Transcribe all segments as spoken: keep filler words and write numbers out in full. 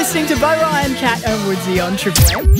listening to Bo Ryan, Cat and Woodsy on Triple M.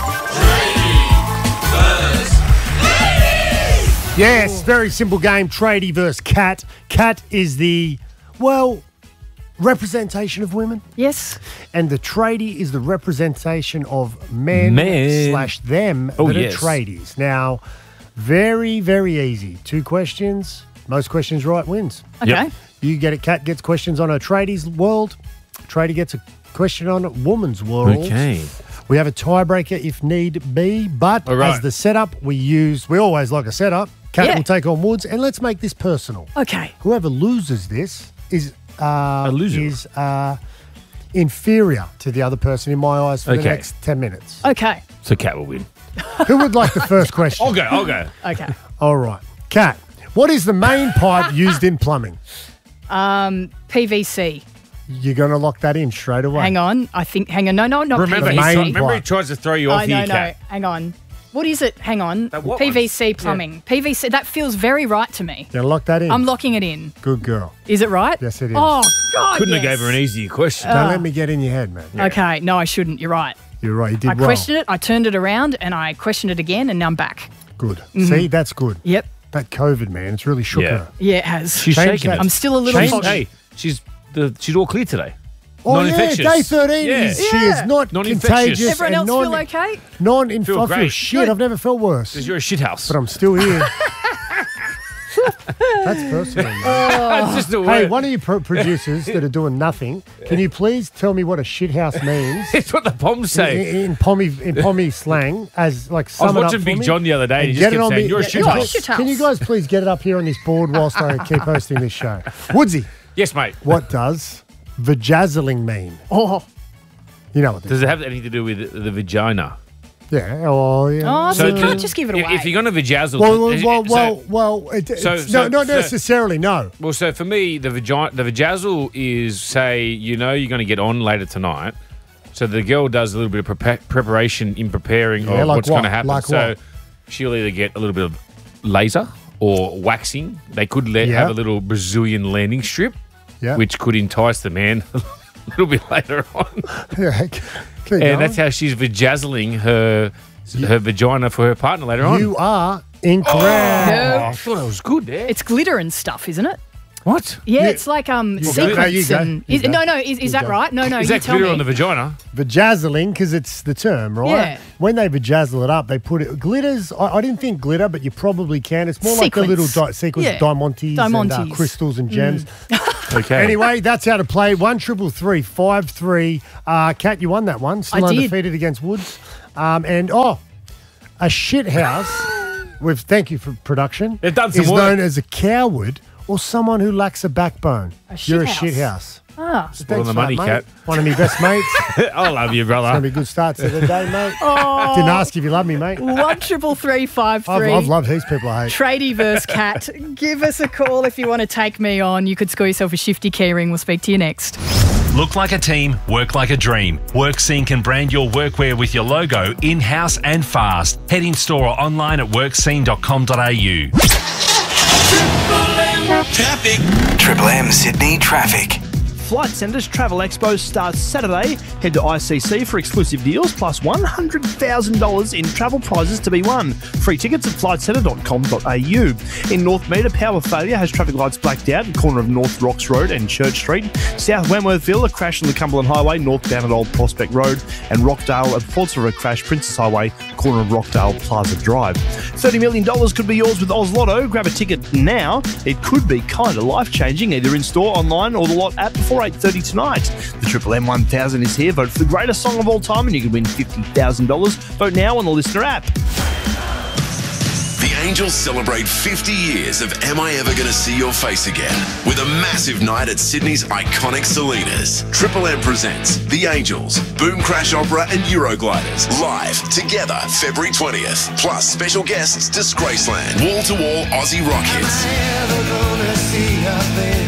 Yes, very simple game. Tradie versus Cat. Cat is the, well, representation of women. Yes. And the tradie is the representation of men, Men. slash them Oh, that yes. are tradies. Now, very, very easy. Two questions. Most questions right wins. Okay. Yep. You get it. Cat gets questions on a tradie's world. Tradie gets a question on a woman's world. Okay. We have a tiebreaker if need be, but All right. as the setup we use, we always like a setup. Cat Yeah. will take on Woods, and let's make this personal. Okay. Whoever loses this is uh, A loser. is uh, inferior to the other person in my eyes for the Okay. next ten minutes. Okay. So Cat will win. Who would like the first question? I'll go. I'll go. Okay. All right, Cat. What is the main pipe used in plumbing? Um, P V C. You're going to lock that in straight away. Hang on. I think. Hang on. No, no, not Remember, The he, main try- remember he pipe. tries to throw you off Oh, here, no, no. Cat. Hang on. What is it? Hang on. That what P V C one? plumbing. P V C. That feels very right to me. You're going to lock that in? I'm locking it in. Good girl. Is it right? Yes, it is. Oh, God. Couldn't yes. have gave her an easier question. Don't let me get in your head, man. Okay. No, I shouldn't. You're right. You're right. You did I well. questioned it. I turned it around and I questioned it again, and now I'm back. Good. See, that's good. Yep. That COVID, man, it's really shook Yeah. her. Yeah, it has. She's Change shaking that. it. I'm still a little Change- foggy. Hey, she's the she's all clear today. Oh, yeah, Non-infectious. day thirteen Yeah. is, she Yeah. is not Non-infectious. contagious. Everyone else and non, feel okay? Non-inf- Feel I feel great. shit. Good. I've never felt worse. Because you're a shithouse. But I'm still here. That's personal, man. That's just the Hey, word. one of you pro- producers that are doing nothing, can you please tell me what a shithouse means It's what the poms say. in, in pommy in pommy slang? As like I sum was it up watching for Big me? John the other day. And And he get just it kept on saying, the- "You're a yeah, You're a shithouse." shithouse. Can you guys please get it up here on this board whilst I keep hosting this show? Woodsy, Yes, mate. what does vajazzling mean? Oh, You know what this Does it have anything to do with the, the vagina? Yeah. Oh, yeah. oh so you the- can't just give it if- away. If you're going to vajazzle, Well, well, it- well, so- well, well it, so- it's, so- no, not so- necessarily, no. Well, so for me, the vagina, the vajazzle is, say, you know, you're going to get on later tonight. So the girl does a little bit of prepa- preparation in preparing Yeah, of like what's what? going to happen. Like so what? she'll either get a little bit of laser or waxing. They could let, Yeah. have a little Brazilian landing strip, Yeah. which could entice the man a little bit later on. Yeah, keep going. And that's how she's vajazzling her her vagina for her partner later on. You are incorrect. Oh, I thought it was good there. It's glitter and stuff, isn't it? What? Yeah, You- it's like um go. sequins No, you go. and You is, go. no, no, is, is You that go. right? No, no, Is you that tell glitter me. on the vagina? Vajazzling, because it's the term, right? Yeah. When they vajazzle it up, they put it. Glitters, I, I didn't think glitter, but you probably can. It's more like a Sequins. little di- sequence Yeah. of diamantes, and uh, Diamantes. crystals and gems. Okay. Anyway, that's how to play. One triple three five three. Uh, Kat, you won that one. Still I did. undefeated against Woods. Um, and oh, a shit house. with thank you for production. They've done some is work. known as a coward or someone who lacks a backbone. A You're a shithouse. shit house. Ah. Spoiling the for that, money, mate. Cat. One of my best mates. I love you, It's gonna brother. be a good start to the day, mate. Oh. Didn't ask if you love me, mate. One triple three five I've, three. I've loved these people I hate. Tradie versus Cat. Give us a call if you want to take me on. You could score yourself a shifty keyring. We'll speak to you next. Look like a team, work like a dream. WorkScene can brand your workwear with your logo in-house and fast. Head in store or online at workscene dot com dot a u. Traffic. Triple M Sydney traffic. Flight Centre's Travel Expo starts Saturday. Head to I C C for exclusive deals plus one hundred thousand dollars in travel prizes to be won. Free tickets at flight centre dot com dot a u. In North Meter, power failure has traffic lights blacked out at the corner of North Rocks Road and Church Street. South Wentworthville, a crash on the Cumberland Highway, northbound at Old Prospect Road. And Rockdale, at faults of a crash, Princess Highway, corner of Rockdale Plaza Drive. thirty million dollars could be yours with Oz Lotto. Grab a ticket now. It could be kind of life-changing, either in store, online, or the lot app before eight thirty tonight. The Triple M one thousand is here. Vote for the greatest song of all time and you can win fifty thousand dollars. Vote now on the Listener app. The Angels celebrate fifty years of Am I Ever Gonna See Your Face Again with a massive night at Sydney's iconic Salinas. Triple M presents The Angels, Boom Crash Opera and Eurogliders live together February twentieth. Plus special guests Disgraceland, wall-to-wall Aussie rock hits.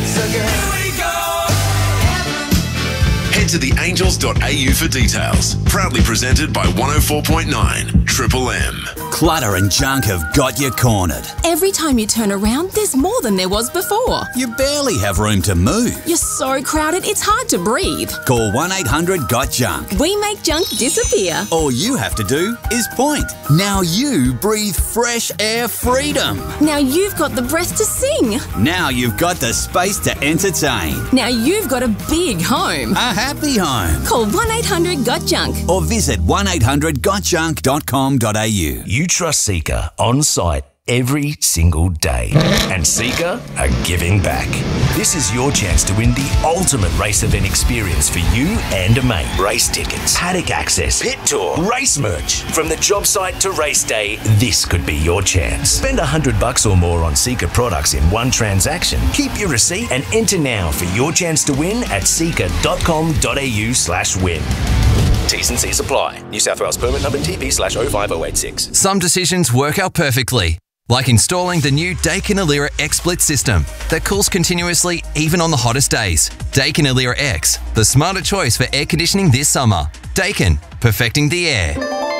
Head to the angels dot a u for details. Proudly presented by one oh four point nine Triple M. Clutter and junk have got you cornered. Every time you turn around, there's more than there was before. You barely have room to move. You're so crowded, it's hard to breathe. Call one eight hundred got junk. We make junk disappear. All you have to do is point. Now you breathe fresh air freedom. Now you've got the breath to sing. Now you've got the space to entertain. Now you've got a big home. A happy home. Call one eight hundred got junk. Or visit one eight hundred got junk dot com dot a u. You trust Seeker on site every single day. And Seeker are giving back. This is your chance to win the ultimate race event experience for you and a mate. Race tickets, paddock access, pit tour, race merch. From the job site to race day, this could be your chance. Spend a hundred bucks or more on Seeker products in one transaction. Keep your receipt and enter now for your chance to win at seeker dot com dot a u slash win. T's and C's apply. New South Wales permit number T P slash oh five oh eight six. Some decisions work out perfectly, like installing the new Daikin Alira X-Split system that cools continuously even on the hottest days. Daikin Alira X, the smarter choice for air conditioning this summer. Daikin, perfecting the air.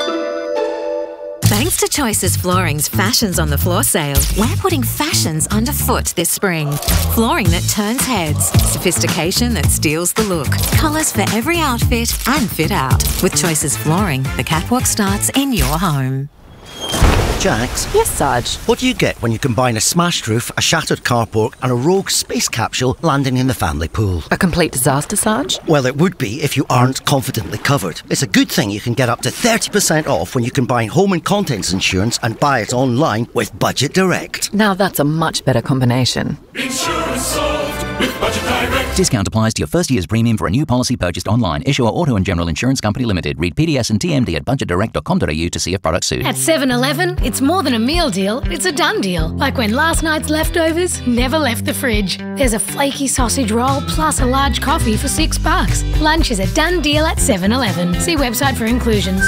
Thanks to Choices Flooring's Fashions on the Floor sale, we're putting fashions underfoot this spring. Flooring that turns heads, sophistication that steals the look, colours for every outfit and fit out. With Choices Flooring, the catwalk starts in your home. Jax? Yes, Sarge? What do you get when you combine a smashed roof, a shattered carport and a rogue space capsule landing in the family pool? A complete disaster, Sarge? Well, it would be if you aren't confidently covered. It's a good thing you can get up to thirty percent off when you combine home and contents insurance and buy it online with Budget Direct. Now that's a much better combination. Insurance solved with Budget Direct. Discount applies to your first year's premium for a new policy purchased online. Issuer Auto and General Insurance Company Limited. Read P D S and T M D at budget direct dot com dot a u to see if products suit. At seven eleven, it's more than a meal deal, it's a done deal. Like when last night's leftovers never left the fridge. There's a flaky sausage roll plus a large coffee for six bucks. Lunch is a done deal at seven eleven. See website for inclusions.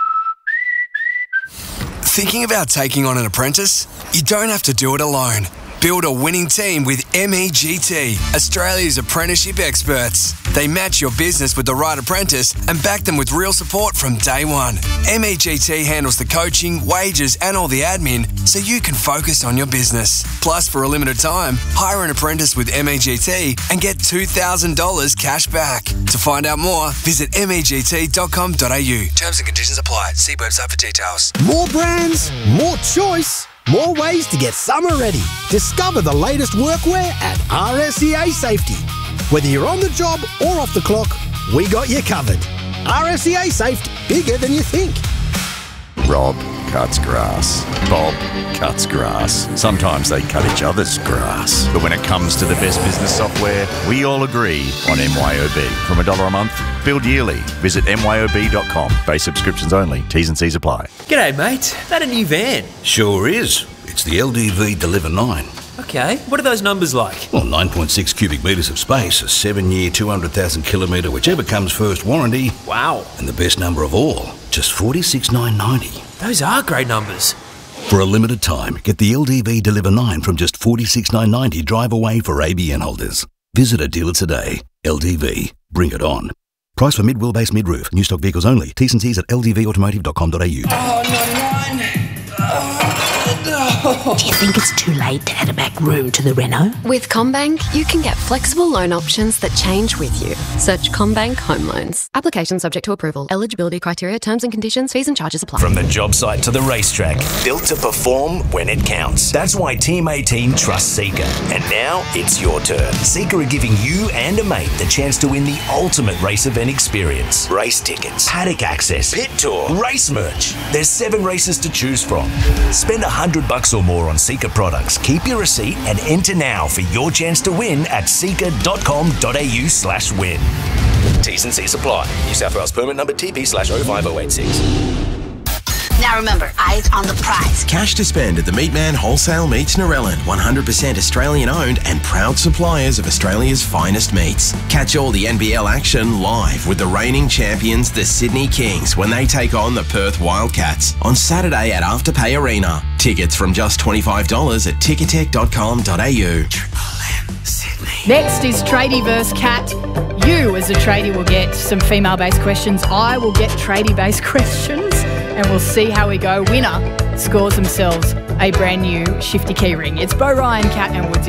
Thinking about taking on an apprentice? You don't have to do it alone. Build a winning team with M E G T, Australia's apprenticeship experts. They match your business with the right apprentice and back them with real support from day one. M E G T handles the coaching, wages and all the admin so you can focus on your business. Plus, for a limited time, hire an apprentice with M E G T and get two thousand dollars cash back. To find out more, visit m e g t dot com dot a u. Terms and conditions apply. See website for details. More brands, more choice, more ways to get summer ready. Discover the latest workwear at R S E A Safety. Whether you're on the job or off the clock, we got you covered. R S E A Safety, bigger than you think. Rob cuts grass. Bob cuts grass. Sometimes they cut each other's grass. But when it comes to the best business software, we all agree on M Y O B. From a dollar a month, billed yearly. Visit m y o b dot com. Base subscriptions only. T's and C's apply. G'day, mate. That a new van? Sure is. It's the L D V Deliver nine. Okay, what are those numbers like? Well, nine point six cubic metres of space, a seven-year, two hundred thousand kilometre, whichever comes first warranty. Wow. And the best number of all, just forty-six thousand nine hundred ninety. Those are great numbers. For a limited time, get the L D V Deliver nine from just forty-six thousand nine hundred ninety drive away for A B N holders. Visit a dealer today. L D V. Bring it on. Price for mid-wheelbase mid-roof. New stock vehicles only. T's and C's at l d v automotive dot com dot a u. Oh, ninety-nine. Do you think it's too late to add a back room to the reno? With CommBank, you can get flexible loan options that change with you. Search CommBank Home Loans. Application subject to approval. Eligibility criteria, terms and conditions, fees and charges apply. From the job site to the racetrack, built to perform when it counts. That's why Team eighteen trusts Seeker. And now it's your turn. Seeker are giving you and a mate the chance to win the ultimate race event experience. Race tickets, paddock access, pit tour, race merch. There's seven races to choose from. Spend a hundred bucks or more on Seeker products. Keep your receipt and enter now for your chance to win at seeker dot com dot a u slash win. T's and C's apply. New South Wales permit number T P slash oh five oh eight six. Now remember, eyes on the prize. Cash to spend at the Meatman Wholesale Meats Narellan. one hundred percent Australian owned and proud suppliers of Australia's finest meats. Catch all the N B L action live with the reigning champions, the Sydney Kings, when they take on the Perth Wildcats on Saturday at Afterpay Arena. Tickets from just twenty-five dollars at ticketek dot com dot a u. Triple M Sydney. Next is Tradie versus Cat. You, as a tradie, will get some female-based questions. I will get tradie-based questions, and we'll see how we go. Winner scores themselves a brand new Shifty Key ring. It's Bo Ryan, Cat and Woodsy.